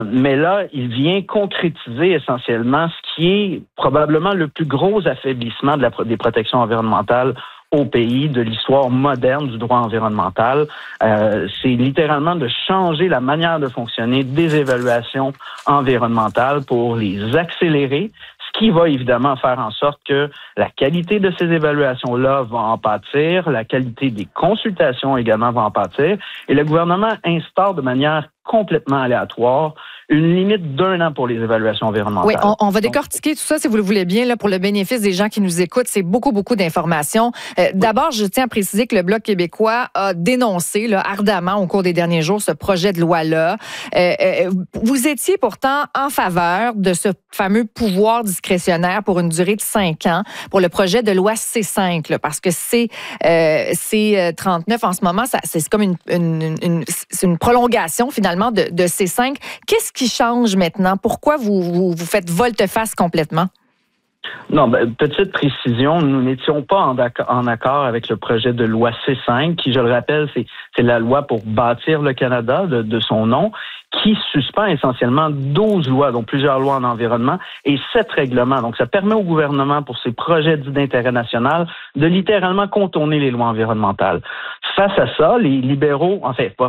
Mais là, il vient concrétiser essentiellement ce qui est probablement le plus gros affaiblissement des protections environnementales au pays, de l'histoire moderne du droit environnemental. C'est littéralement de changer la manière de fonctionner des évaluations environnementales pour les accélérer, ce qui va évidemment faire en sorte que la qualité de ces évaluations-là va en pâtir, la qualité des consultations également va en pâtir, et le gouvernement instaure de manière complètement aléatoire une limite d'1 an pour les évaluations environnementales. Oui, on va décortiquer tout ça, si vous le voulez bien, là, pour le bénéfice des gens qui nous écoutent. C'est beaucoup d'informations. D'abord, je tiens à préciser que le Bloc québécois a dénoncé là, ardemment au cours des derniers jours ce projet de loi-là. Vous étiez pourtant en faveur de ce fameux pouvoir discrétionnaire pour une durée de 5 ans pour le projet de loi C5, là, parce que C39 en ce moment, c'est comme une prolongation finalement de C5. Qu'est-ce qui change maintenant? Pourquoi vous faites volte-face complètement? Non, petite précision, nous n'étions pas en accord avec le projet de loi C5, qui, je le rappelle, c'est la loi pour bâtir le Canada de son nom, qui suspend essentiellement 12 lois, dont plusieurs lois en environnement, et 7 règlements. Donc, ça permet au gouvernement, pour ses projets dits d'intérêt national, de littéralement contourner les lois environnementales. Face à ça, les libéraux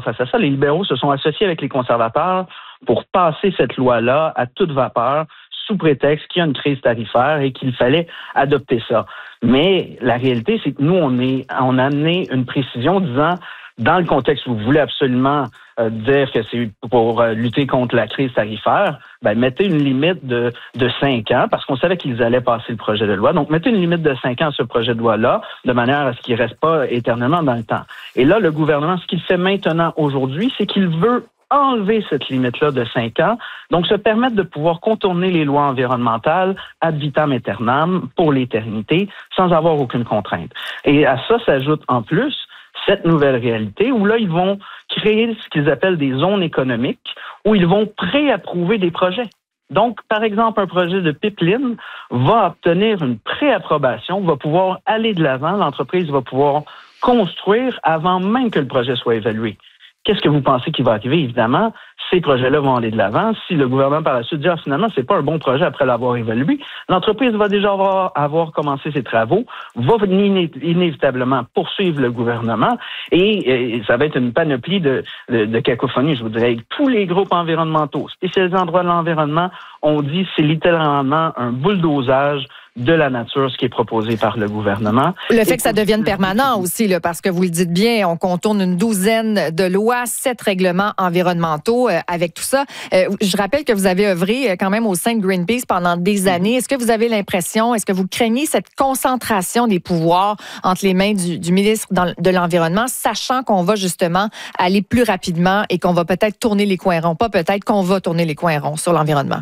se sont associés avec les conservateurs pour passer cette loi-là à toute vapeur, sous prétexte qu'il y a une crise tarifaire et qu'il fallait adopter ça. Mais la réalité, c'est que nous, on a amené une précision disant, dans le contexte où vous voulez absolument dire que c'est pour lutter contre la crise tarifaire, mettez une limite de 5 ans, parce qu'on savait qu'ils allaient passer le projet de loi. Donc, mettez une limite de 5 ans à ce projet de loi-là, de manière à ce qu'il ne reste pas éternellement dans le temps. Et là, le gouvernement, ce qu'il fait maintenant, aujourd'hui, c'est qu'il veut enlever cette limite-là de 5 ans, donc se permettre de pouvoir contourner les lois environnementales ad vitam aeternam pour l'éternité, sans avoir aucune contrainte. Et à ça s'ajoute en plus cette nouvelle réalité où là, ils vont créer ce qu'ils appellent des zones économiques, où ils vont préapprouver des projets. Donc, par exemple, un projet de pipeline va obtenir une préapprobation, va pouvoir aller de l'avant, l'entreprise va pouvoir construire avant même que le projet soit évalué. Qu'est-ce que vous pensez qui va arriver? Évidemment, ces projets-là vont aller de l'avant. Si le gouvernement, par la suite, dit « finalement, c'est pas un bon projet après l'avoir évalué », l'entreprise va déjà avoir commencé ses travaux, va inévitablement poursuivre le gouvernement et ça va être une panoplie de cacophonie, je vous dirais. Tous les groupes environnementaux spécialisés en droit de l'environnement ont dit c'est littéralement un bulldozage de la nature, ce qui est proposé par le gouvernement. Le fait que ça devienne permanent aussi, là, parce que vous le dites bien, on contourne une douzaine de lois, 7 règlements environnementaux avec tout ça. Je rappelle que vous avez œuvré quand même au sein de Greenpeace pendant des années. Est-ce que vous avez l'impression, est-ce que vous craignez cette concentration des pouvoirs entre les mains du ministre de l'Environnement, sachant qu'on va justement aller plus rapidement et qu'on va peut-être tourner les coins ronds? Pas peut-être qu'on va tourner les coins ronds sur l'environnement.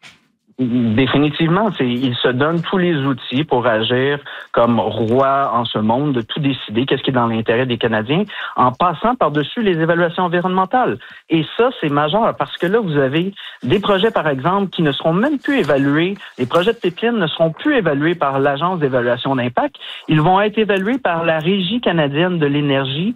Définitivement, il se donne tous les outils pour agir comme roi en ce monde, de tout décider, qu'est-ce qui est dans l'intérêt des Canadiens, en passant par-dessus les évaluations environnementales. Et ça, c'est majeur, parce que là, vous avez des projets, par exemple, qui ne seront même plus évalués, les projets de pipeline ne seront plus évalués par l'Agence d'évaluation d'impact, ils vont être évalués par la Régie canadienne de l'énergie,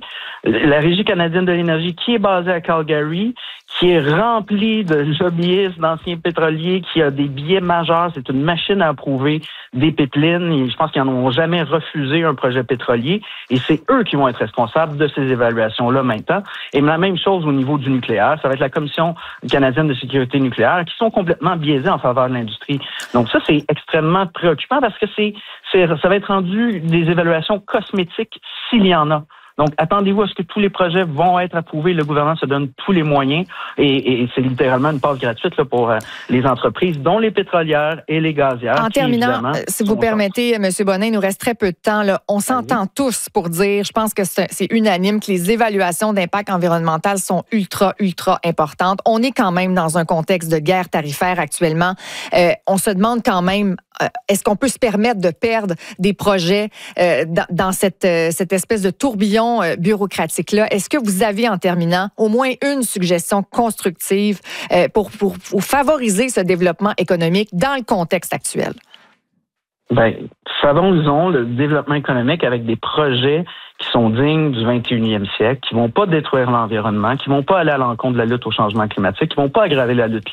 qui est basée à Calgary, qui est remplie de lobbyistes, d'anciens pétroliers, qui a des biais majeurs. C'est une machine à approuver des pipelines. Et je pense qu'ils n'en ont jamais refusé un projet pétrolier. Et c'est eux qui vont être responsables de ces évaluations-là maintenant. Et la même chose au niveau du nucléaire. Ça va être la Commission canadienne de sécurité nucléaire qui sont complètement biaisés en faveur de l'industrie. Donc ça, c'est extrêmement préoccupant parce que ça va être rendu des évaluations cosmétiques s'il y en a. Donc, attendez-vous à ce que tous les projets vont être approuvés. Le gouvernement se donne tous les moyens et c'est littéralement une passe gratuite là, pour les entreprises, dont les pétrolières et les gazières. En terminant, si vous permettez, M. Bonin, il nous reste très peu de temps. Là. On s'entend tous pour dire, je pense que c'est unanime, que les évaluations d'impact environnemental sont ultra importantes. On est quand même dans un contexte de guerre tarifaire actuellement. On se demande quand même, est-ce qu'on peut se permettre de perdre des projets dans cette espèce de tourbillon bureaucratique-là? Est-ce que vous avez, en terminant, au moins une suggestion constructive pour favoriser ce développement économique dans le contexte actuel? Ben, favorisons le développement économique avec des projets qui sont dignes du 21e siècle, qui vont pas détruire l'environnement, qui vont pas aller à l'encontre de la lutte au changement climatique, qui vont pas aggraver la lutte